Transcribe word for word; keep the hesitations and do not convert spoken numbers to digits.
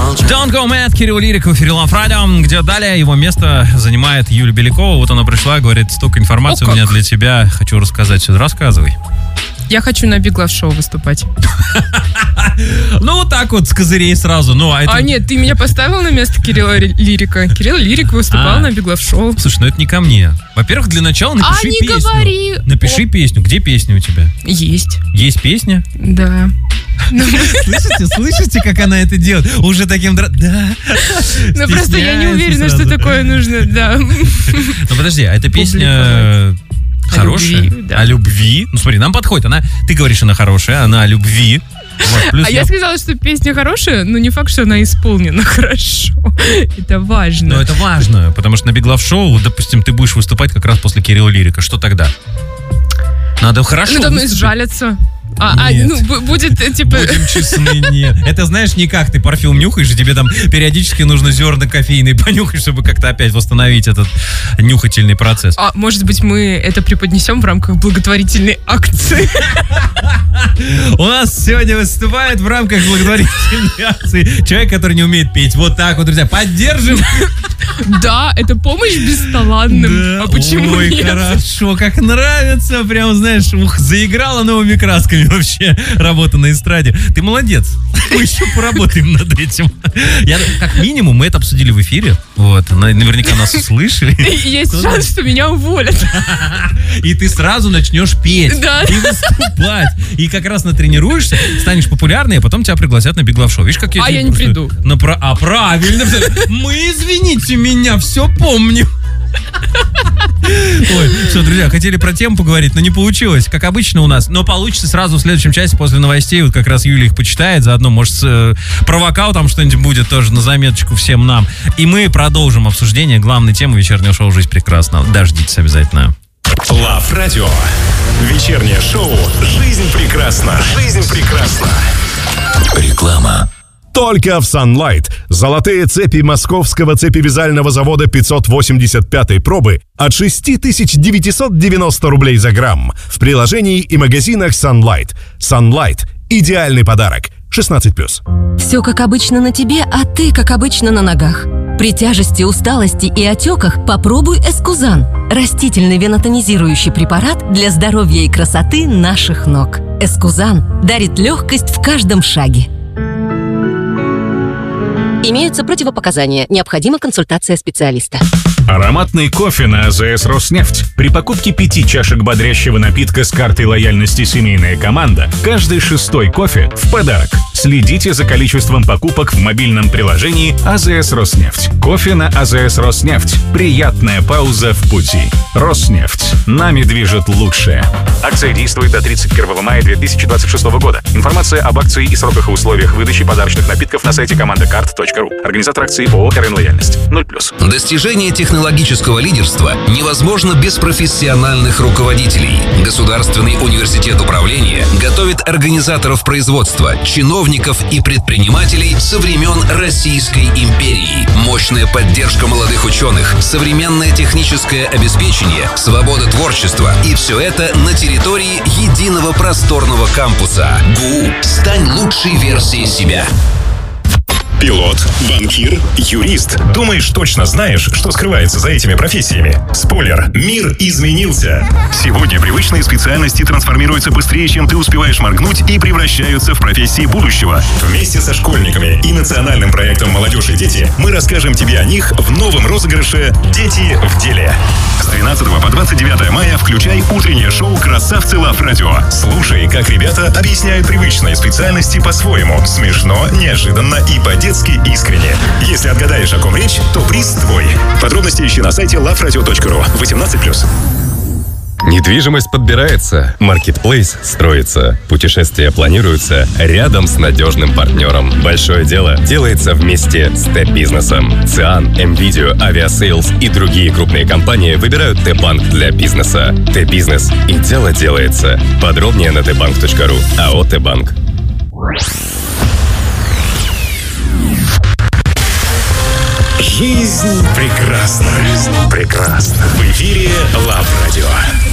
Don't Go Mad, Кирилл Лирик в эфире Love Radio, где далее его место занимает Юля Белякова. Вот она пришла, говорит, столько информации О, у меня как? для тебя. Хочу рассказать все. Рассказывай. Я хочу на Big Love Show выступать. Ну, вот так вот, с козырей сразу. Ну, а, это... А нет, ты меня поставил на место Кирилла Лирика. Кирилл Лирик выступал А. на Big Love Show. Слушай, ну это не ко мне. Во-первых, для начала напиши А, не песню. говори. Напиши О. песню. Где песня у тебя? Есть. Есть песня? Да. Слышите, слышите, как она это делает? Уже таким... дра- Да. Ну просто я не Стесняется уверена, что сразу. такое нужно, да. Ну подожди, а эта песня хорошая? любви, да. О любви? Ну смотри, нам подходит. Она, ты говоришь, она хорошая, она о любви. Вот, плюс А я сказала, что песня хорошая, но не факт, что она исполнена хорошо. Это важно. Но это важно, потому что на Big Love Show, вот, допустим, ты будешь выступать как раз после Кирилла Лирика. Что тогда? Надо хорошо Ну там выступить. сжалятся. А, а, Нет. ну, бу- будет, э, типа... Будем честны, нет. Это знаешь не как, ты парфюм нюхаешь, и тебе там периодически нужно зерна кофейные понюхать, чтобы как-то опять восстановить этот нюхательный процесс. А, может быть, мы это преподнесем в рамках благотворительной акции? У нас сегодня выступает в рамках благотворительной акции человек, который не умеет петь. Вот так вот, друзья, поддержим. Да, это помощь бесталанным. Да. А почему Ой, нет? хорошо, как нравится. Прям, знаешь, ух, заиграла новыми красками вообще работа на эстраде. Ты молодец. Мы еще поработаем над этим. Я, как минимум, мы это обсудили в эфире. Вот, на- наверняка нас услышали. И Есть Кто шанс, что меня уволят. И ты сразу начнешь петь. Да. И выступать. И как раз натренируешься, станешь популярной, а потом тебя пригласят на Big Love Show. Видишь, как я А тебе я не просто- приду. На про- А, правильно. Мы, извините меня, все помню. Ой, все, друзья, хотели про тему поговорить, но не получилось, как обычно у нас. Но получится сразу в следующем часе после новостей. Вот как раз Юля их почитает. Заодно, может, с э, про вокал там что-нибудь будет тоже на заметочку всем нам. И мы продолжим обсуждение главной темы вечернего шоу «Жизнь прекрасна». Дождитесь обязательно. Love Radio. Вечернее шоу «Жизнь прекрасна». Жизнь прекрасна. Реклама. Только в Sunlight. Золотые цепи московского цепевязального завода пятьсот восемьдесят пятой пробы от шесть тысяч девятьсот девяносто рублей за грамм. В приложении и магазинах Sunlight. Sunlight – идеальный подарок. шестнадцать плюс. Все как обычно на тебе, а ты как обычно на ногах. При тяжести, усталости и отеках попробуй Эскузан. Растительный венотонизирующий препарат для здоровья и красоты наших ног. Эскузан дарит легкость в каждом шаге. Имеются противопоказания. Необходима консультация специалиста. Ароматный кофе на АЗС «Роснефть». При покупке пяти чашек бодрящего напитка с картой лояльности «Семейная команда» каждый шестой кофе в подарок. Следите за количеством покупок в мобильном приложении АЗС «Роснефть». Кофе на АЗС «Роснефть». Приятная пауза в пути. «Роснефть». Нами движет лучшее. Акция действует до тридцать первого мая две тысячи двадцать шестого года. Информация об акции и сроках и условиях выдачи подарочных напитков на сайте командакарт точка ру. Организатор акции ООО «РН Лояльность». ноль плюс. Достижение технологического лидерства невозможно без профессиональных руководителей. Государственный университет управления готовит организаторов производства, чиновников и предпринимателей со времен Российской империи. Мощная поддержка молодых ученых, современное техническое обеспечение, свобода творчества. И все это на территории единого просторного кампуса. ГУ. Стань лучшей версией себя. Пилот, банкир, юрист. Думаешь, точно знаешь, что скрывается за этими профессиями? Спойлер, мир изменился. Сегодня привычные специальности трансформируются быстрее, чем ты успеваешь моргнуть, и превращаются в профессии будущего. Вместе со школьниками и национальным проектом «Молодежь и дети» мы расскажем тебе о них в новом розыгрыше «Дети в деле». С тринадцатого по двадцать девятое мая включай утреннее шоу «Красавцы Лав Радио». Слушай, как ребята объясняют привычные специальности по-своему. Смешно, неожиданно и по-детски искренне. Если отгадаешь, о ком речь, то приз твой. Подробности ищи на сайте лав радио точка ру. восемнадцать плюс. Недвижимость подбирается, маркетплейс строится, путешествия планируются рядом с надежным партнером. Большое дело делается вместе с Т-бизнесом. ЦИАН, МВидео, Авиасейлс и другие крупные компании выбирают Т-банк для бизнеса. Т-бизнес и дело делается. Подробнее на тэ банк точка ру. АО Т-банк. Жизнь прекрасна. Жизнь прекрасна. В эфире Лав Радио.